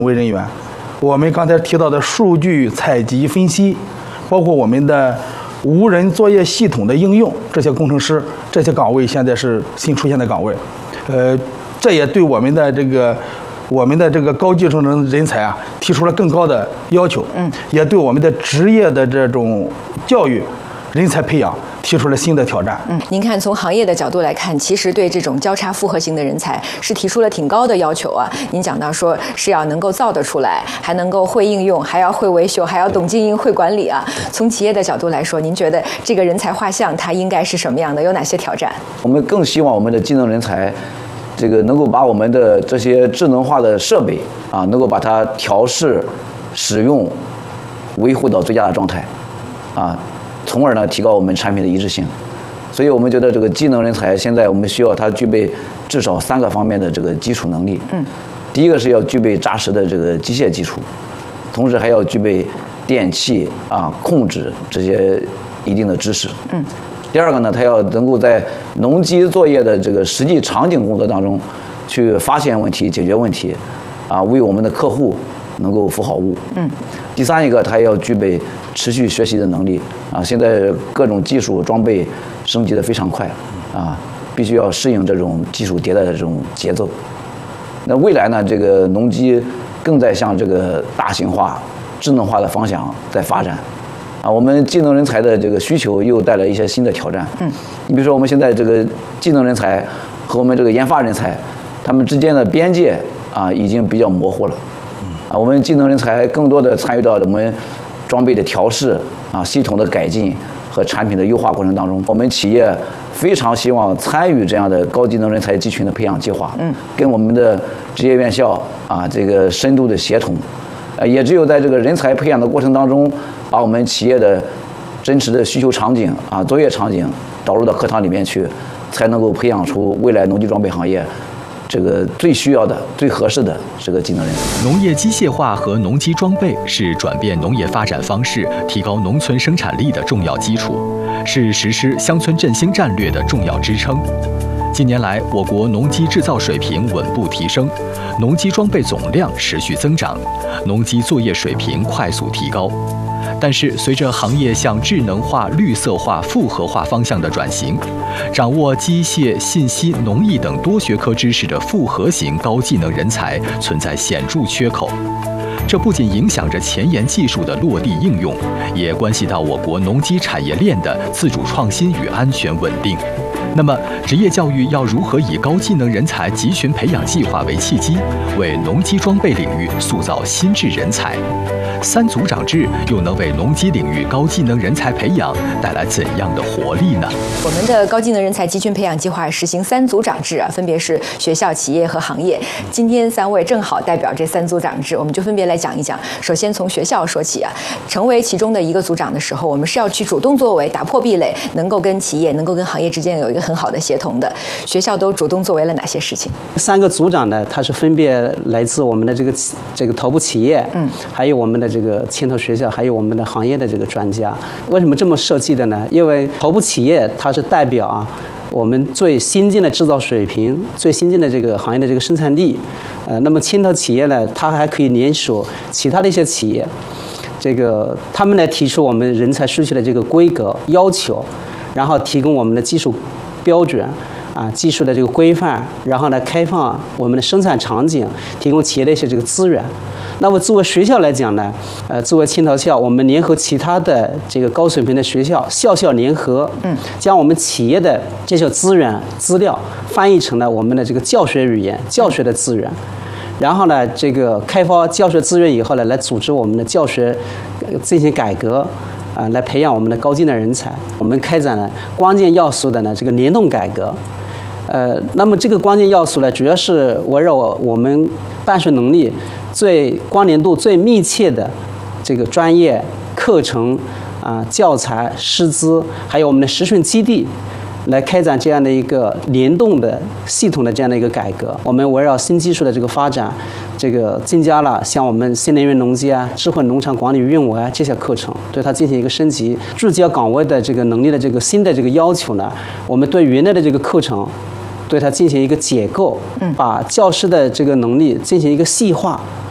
为人员，我们刚才提到的数据采集分析，包括我们的无人作业系统的应用，这些工程师这些岗位现在是新出现的岗位，这也对我们的这个高技术人才啊提出了更高的要求，也对我们的职业的这种教育、人才培养提出了新的挑战。 您看，从行业的角度来看，其实对这种交叉复合型的人才是提出了挺高的要求啊。您讲到说是要能够造得出来，还能够会应用，还要会维修，还要懂经营、会管理啊。从企业的角度来说，您觉得这个人才画像它应该是什么样的？有哪些挑战？ 我们更希望我们的技能人才，这个能够把我们的这些智能化的设备啊，能够把它调试、使用、维护到最佳的状态，啊，从而呢提高我们产品的一致性。所以我们觉得这个技能人才现在我们需要他具备至少3个方面的这个基础能力。第一个是要具备扎实的这个机械基础，同时还要具备电气啊控制这些一定的知识。第二个呢，他要能够在农机作业的这个实际场景工作当中，去发现问题、解决问题，啊，为我们的客户能够服好务。第三一个，他要具备持续学习的能力啊。现在各种技术装备升级的非常快啊，必须要适应这种技术迭代的这种节奏。那未来呢，这个农机更在向这个大型化、智能化的方向在发展。啊，我们技能人才的这个需求又带来一些新的挑战。你比如说我们现在这个技能人才和我们这个研发人才，他们之间的边界啊已经比较模糊了。啊，我们技能人才更多的参与到我们装备的调试啊、系统的改进和产品的优化过程当中。我们企业非常希望参与这样的高技能人才集群的培养计划，跟我们的职业院校啊这个深度的协同。也只有在这个人才培养的过程当中，把我们企业的真实的需求场景啊、作业场景导入到课堂里面去，才能够培养出未来农机装备行业这个最需要的、最合适的这个技能人才。 农业机械化和农机装备是转变农业发展方式、提高农村生产力的重要基础，是实施乡村振兴战略的重要支撑。近年来，我国农机制造水平稳步提升，农机装备总量持续增长，农机作业水平快速提高。但是，随着行业向智能化、绿色化、复合化方向的转型，掌握机械、信息、农艺等多学科知识的复合型高技能人才存在显著缺口。这不仅影响着前沿技术的落地应用，也关系到我国农机产业链的自主创新与安全稳定。那么，职业教育要如何以高技能人才集群培养计划为契机，为农机装备领域塑造新质人才？3组长制又能为农机领域高技能人才培养带来怎样的活力呢？ 我们的高技能人才集群培养计划实行3组长制啊，分别是学校、企业和行业。今天3位正好代表这3组长制，我们就分别来讲一讲。首先从学校说起啊，成为其中的一个组长的时候，我们是要去主动作为，打破壁垒，能够跟企业、能够跟行业之间有一个很好的协同的。学校都主动作为了哪些事情 ？3个组长呢，他是分别来自我们的这个头部企业，还有我们的这个牵头学校，还有我们的行业的这个专家。为什么这么设计的呢？因为头部企业它是代表啊我们最先进的制造水平、最先进的这个行业的这个生产力。那么牵头企业呢，它还可以联手其他的一些企业，这个他们来提出我们人才需求的这个规格要求，然后提供我们的技术标准。技术的这个规范，然后呢，开放我们的生产场景，提供企业的一些这个资源。那么作为学校来讲呢，作为青桃校，我们联合其他的这个高水平的学校，校校联合，将我们企业的这些资源资料翻译成了我们的这个教学语言、教学的资源。然后呢，这个开发教学资源以后呢，来组织我们的教学进行改革。来培养我们的高技能人才。我们开展了关键要素的呢这个联动改革。那么这个关键要素呢，主要是围绕我们办学能力最关联度最密切的这个专业课程教材师资，还有我们的实训基地，来开展这样的一个联动的系统的这样的一个改革。我们围绕新技术的这个发展，这个增加了像我们新能源农机智慧农场管理运维这些课程，对它进行一个升级。聚焦岗位的这个能力的这个新的这个要求呢，我们对原来的这个课程，对它进行一个解构，把教师的这个能力进行一个细化。